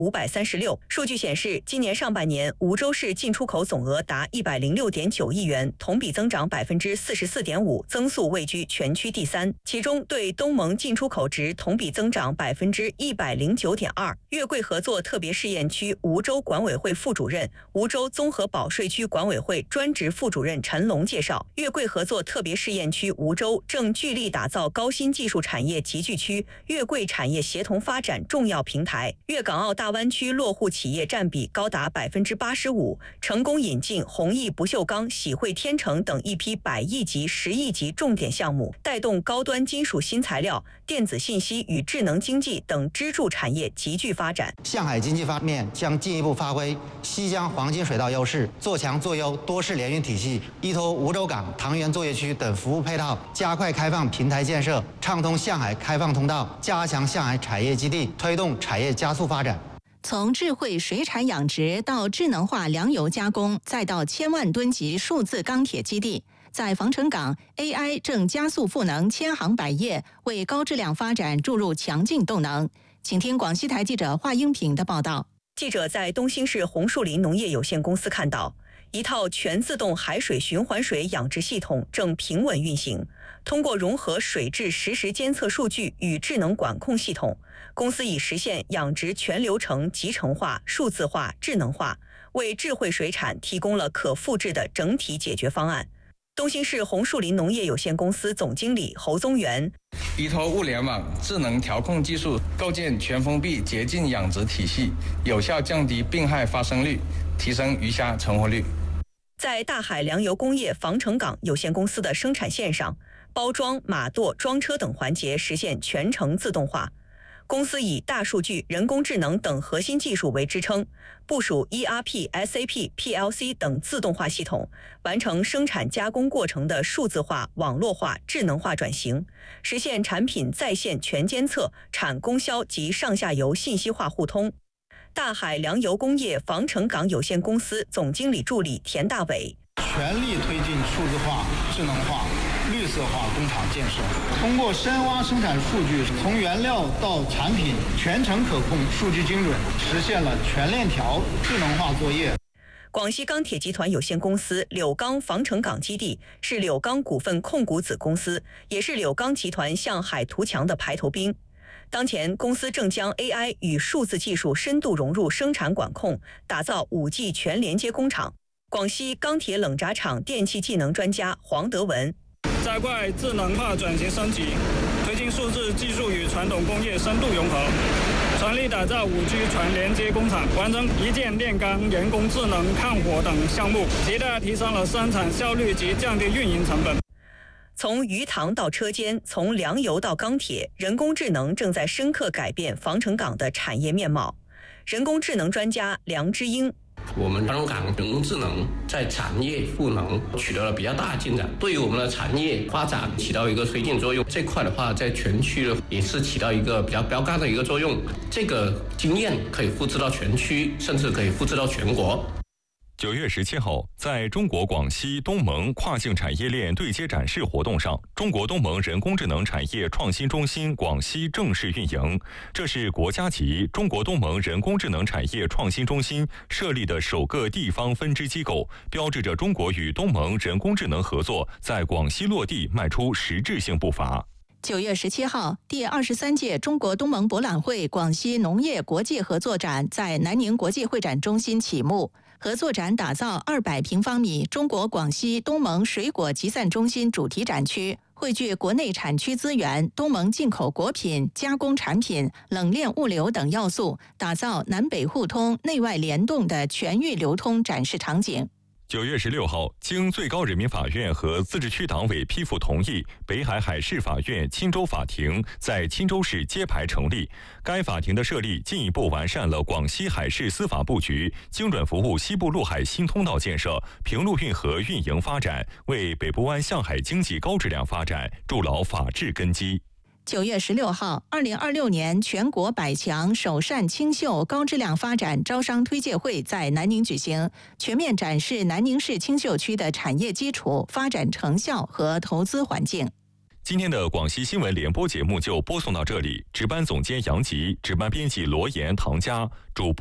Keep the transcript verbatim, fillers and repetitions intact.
五百三十六。数据显示，今年上半年梧州市进出口总额达一百零六点九亿元，同比增长百分之四十四点五，增速位居全区第三。其中，对东盟进出口值同比增长百分之一百零九点二。粤桂合作特别试验区梧州管委会副主任、梧州综合保税区管委会专职副主任陈龙介绍，粤桂合作特别试验区梧州正聚力打造高新技术产业集聚区、粤桂产业协同发展重要平台。粤港澳大湾区落户企业占比高达百分之八十五，成功引进弘毅不锈钢、喜汇天成等一批百亿级、十亿级重点项目，带动高端金属新材料、电子信息与智能经济等支柱产业急剧发展。 向海经济方面将进一步发挥西江黄金水道优势，做强做优多式联运体系，依托梧州港、塘源作业区等服务配套，加快开放平台建设，畅通向海开放通道，加强向海产业基地，推动产业加速发展。 从智慧水产养殖到智能化粮油加工，再到千万吨级数字钢铁基地，在防城港 A I 正加速赋能千行百业，为高质量发展注入强劲动能。请听广西台记者华英平的报道。 记者在东兴市红树林农业有限公司看到，一套全自动海水循环水养殖系统正平稳运行。通过融合水质实时监测数据与智能管控系统，公司已实现养殖全流程集成化、数字化、智能化，为智慧水产提供了可复制的整体解决方案。东兴市红树林农业有限公司总经理侯宗元： 依托物联网、智能调控技术，构建全封闭洁净养殖体系，有效降低病害发生率，提升鱼虾成活率。 在大海粮油工业防城港有限公司的生产线上，包装、码垛、装车等环节实现全程自动化。公司以大数据、人工智能等核心技术为支撑，部署 E R P、S A P、P L C 等自动化系统，完成生产加工过程的数字化、网络化、智能化转型，实现产品在线全监测、产供销及上下游信息化互通。大海粮油工业防城港有限公司总经理助理田大伟： 全力推进数字化、智能化、绿色化工厂建设，通过深挖生产数据，从原料到产品全程可控、数据精准，实现了全链条智能化作业。 广西钢铁集团有限公司柳钢防城港基地是柳钢股份控股子公司，也是柳钢集团向海图强的排头兵。当前，公司正将 A I 与数字技术深度融入生产管控，打造 五 G 全连接工厂。广西钢铁冷轧厂电气技能专家黄德文： 加快智能化转型升级，推进数字技术与传统工业深度融合，全力打造 五 G 全连接工厂，完成一键炼钢、人工智能抗火等项目，极大提升了生产效率及降低运营成本。 从鱼塘到车间，从粮油到钢铁，人工智能正在深刻改变防城港的产业面貌。人工智能专家梁之英： 我们防城港人工智能在产业赋能取得了比较大的进展，对于我们的产业发展起到一个推进作用。这块的话，在全区呢也是起到一个比较标杆的一个作用。这个经验可以复制到全区，甚至可以复制到全国。 九月十七号，在中国广西东盟跨境产业链对接展示活动上，中国东盟人工智能产业创新中心广西正式运营。这是国家级中国东盟人工智能产业创新中心设立的首个地方分支机构，标志着中国与东盟人工智能合作在广西落地迈出实质性步伐。 九月十七号，第二十三届中国东盟博览会广西农业国际合作展在南宁国际会展中心启幕。合作展打造二百平方米中国广西东盟水果集散中心主题展区，汇聚国内产区资源、东盟进口果品、加工产品、冷链物流等要素，打造南北互通、内外联动的全域流通展示场景。 九月十六号，经最高人民法院和自治区党委批复同意，北海海事法院钦州法庭在钦州市揭牌成立。该法庭的设立进一步完善了广西海事司法布局，精准服务西部陆海新通道建设、平陆运河运营发展，为北部湾向海经济高质量发展筑牢法治根基。 九月十六号，二零二六年全国百强首善清秀高质量发展招商推介会在南宁举行，全面展示南宁市清秀区的产业基础、发展成效和投资环境。 今天的广西新闻联播节目就播送到这里，值班总监杨吉，值班编辑罗岩、唐佳，主播。